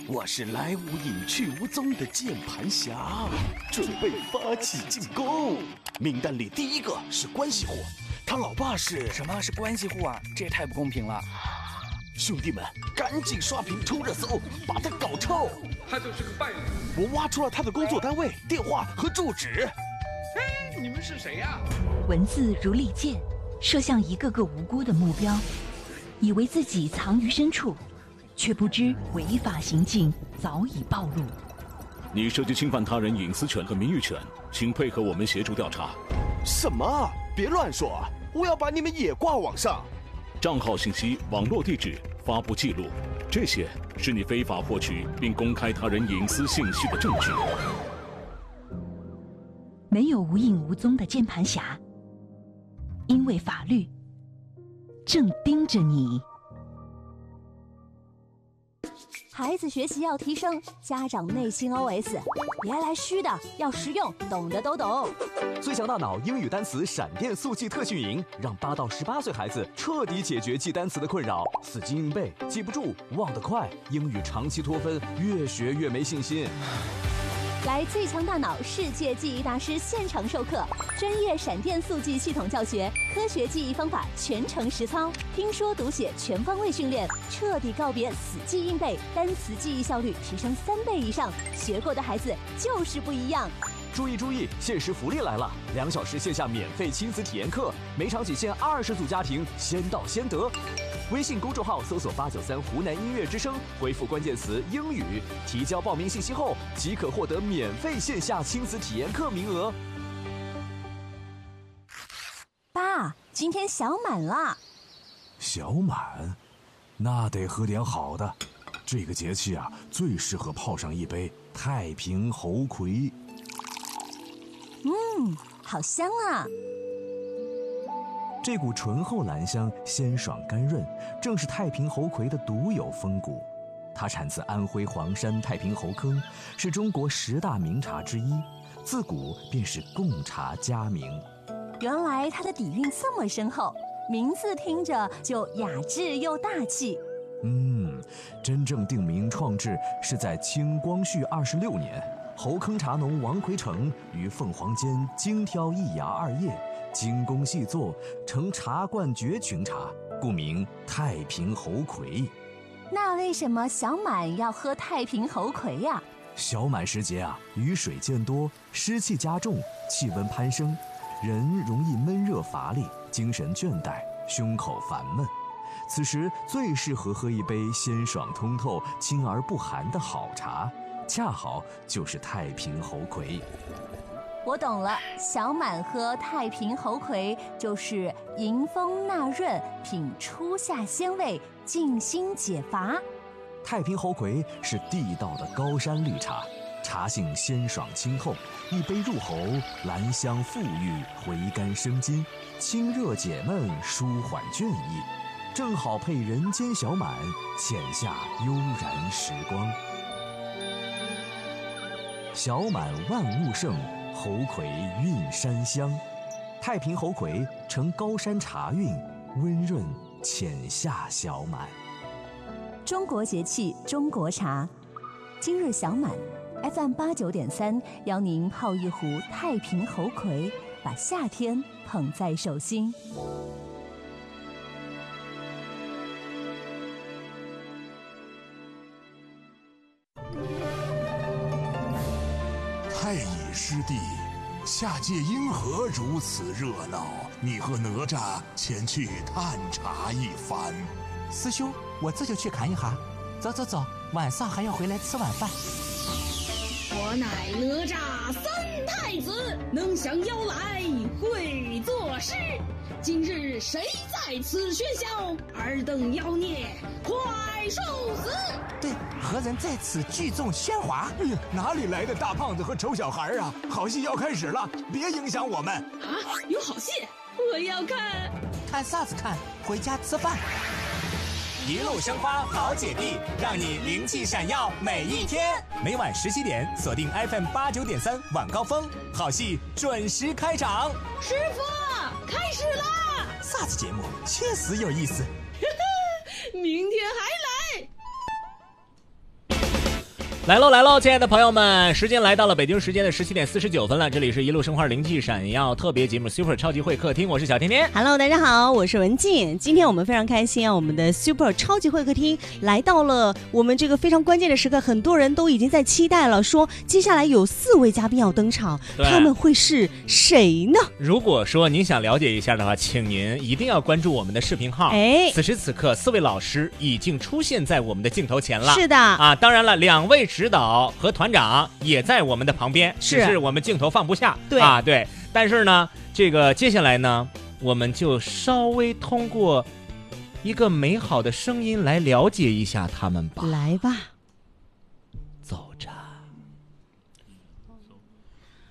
我是来无影去无踪的键盘侠，准备发起进攻。名单里第一个是关系户，他老爸是…… 什么是关系户啊？这也太不公平了！ 兄弟们，赶紧刷屏冲热搜，把他搞臭！ 他就是个败类。 我挖出了他的工作单位、电话和住址。 哎，你们是谁呀？ 文字如利剑，射向一个个无辜的目标，以为自己藏于深处，却不知违法行径早已暴露。 你涉及侵犯他人隐私权和名誉权，请配合我们协助调查。 什么？别乱说！我要把你们也挂网上。 账号信息、网络地址、发布记录，这些是你非法获取并公开他人隐私信息的证据。 没有无影无踪的键盘侠，因为法律正盯着你。 孩子学习要提升，家长内心 OS： 别来虚的，要实用，懂的都懂。 最强大脑英语单词闪电速记特训营，让8到18岁孩子彻底解决记单词的困扰，死记硬背，记不住，忘得快，英语长期脱分，越学越没信心。 来最强大脑世界记忆大师现场授课，专业闪电速记系统教学，科学记忆方法全程实操，听说读写全方位训练，彻底告别死记硬背，单词记忆效率提升3倍以上，学过的孩子就是不一样。 注意，限时福利来了！2小时线下免费亲子体验课，每场仅限20组家庭，先到先得。微信公众号搜索893湖南音乐之声，回复关键词英语，提交报名信息后即可获得免费线下亲子体验课名额。 爸，今天小满了。 小满？那得喝点好的。这个节气啊，最适合泡上一杯太平猴魁。 好香啊！ 这股醇厚兰香，鲜爽甘润，正是太平猴魁的独有风骨。它产自安徽黄山太平猴坑，是中国10大名茶之一，自古便是贡茶佳名。 原来它的底蕴这么深厚，名字听着就雅致又大气。 真正定名创制是在清光绪26年，猴坑茶农王奎成于凤凰间精挑一芽2叶，精工细作，成茶冠绝群茶，故名太平猴魁。 那为什么小满要喝太平猴魁呀？ 小满时节啊，雨水渐多，湿气加重，气温攀升，人容易闷热乏力，精神倦怠，胸口烦闷。此时最适合喝一杯鲜爽通透、清而不寒的好茶，恰好就是太平猴魁。 我懂了，小满喝太平猴魁就是迎风纳润，品初夏鲜味，静心解乏。 太平猴魁是地道的高山绿茶，茶性鲜爽清厚，一杯入喉，兰香馥郁，回甘生津，清热解闷，舒缓倦意，正好配人间小满，浅下悠然时光。小满万物盛，猴魁韵山香。太平猴魁承高山茶韵，温润浅下小满。 中国节气，中国茶。今日小满 FM 89.3邀您泡一壶太平猴魁，把夏天捧在手心。 太乙师弟，下界因何如此热闹？你和哪吒前去探查一番。 师兄，我这就去看一下。走，晚上还要回来吃晚饭。 我乃哪吒三太子，能降妖来，会作诗。今日谁在此喧嚣？尔等妖孽，快受死！ 对，何人在此聚众喧哗？ 哪里来的大胖子和丑小孩啊？好戏要开始了，别影响我们啊！有好戏，我要看。 看啥子看？回家吃饭。 一路生花，好姐弟，让你灵气闪耀每一天。每晚17点，锁定 FM 89.3晚高峰，好戏准时开场。 师傅，开始啦！ 啥子节目？确实有意思。 明天还来。 来喽，亲爱的朋友们，时间来到了北京时间的17点49分了，这里是一路生花灵气闪耀特别节目 Super 超级会客厅，我是小天天。 Hello， 大家好，我是文静。今天我们非常开心啊，我们的 Super 超级会客厅来到了我们这个非常关键的时刻，很多人都已经在期待了，说接下来有4位嘉宾要登场，他们会是谁呢？ 如果说您想了解一下的话，请您一定要关注我们的视频号。此时此刻4位老师已经出现在我们的镜头前了。 是的啊，当然了，2位指导和团长也在我们的旁边，只是我们镜头放不下。对，但是呢，这个接下来呢，我们就稍微通过一个美好的声音来了解一下他们吧。 来吧。